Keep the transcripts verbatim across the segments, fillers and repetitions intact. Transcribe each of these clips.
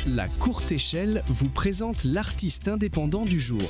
la courte échelle vous présente l'artiste indépendant du jour.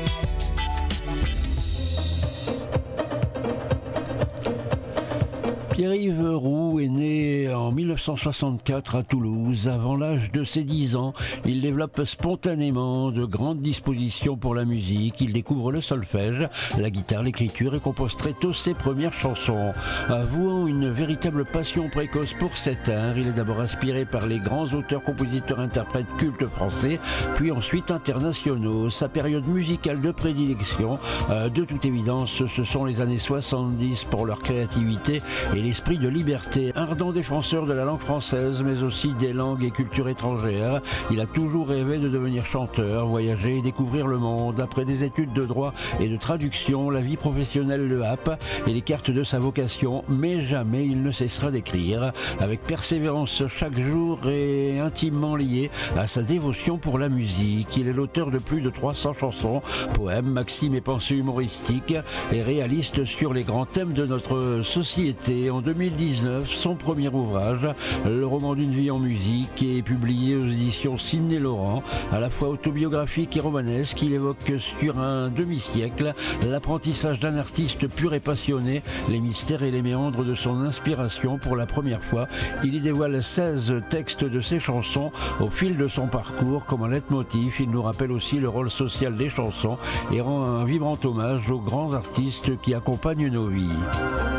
Pierre-Yves Roux est né en mille neuf cent soixante-quatre à Toulouse. Avant l'âge de ses dix ans, il développe spontanément de grandes dispositions pour la musique. Il découvre le solfège, la guitare, l'écriture et compose très tôt ses premières chansons. Avouant une véritable passion précoce pour cet art, il est d'abord inspiré par les grands auteurs, compositeurs, interprètes cultes français, puis ensuite internationaux. Sa période musicale de prédilection, de toute évidence, ce sont les années soixante-dix pour leur créativité et l'esprit de liberté. Ardent défenseur de la langue française, mais aussi des langues et cultures étrangères, il a toujours rêvé de devenir chanteur, voyager et découvrir le monde. Après des études de droit et de traduction, la vie professionnelle le happe et l'écarte de sa vocation, mais jamais il ne cessera d'écrire. Avec persévérance, chaque jour est intimement lié à sa dévotion pour la musique. Il est l'auteur de plus de trois cents chansons, poèmes, maximes et pensées humoristiques, et réaliste sur les grands thèmes de notre société. En deux mille dix-neuf, son premier ouvrage, Le roman d'une vie en musique, est publié aux éditions Sidney Laurent. À la fois autobiographique et romanesque, il évoque sur un demi-siècle l'apprentissage d'un artiste pur et passionné, les mystères et les méandres de son inspiration. Pour la première fois, il y dévoile seize textes de ses chansons au fil de son parcours. Comme un leitmotiv, il nous rappelle aussi le rôle social des chansons et rend un vibrant hommage aux grands artistes qui accompagnent nos vies.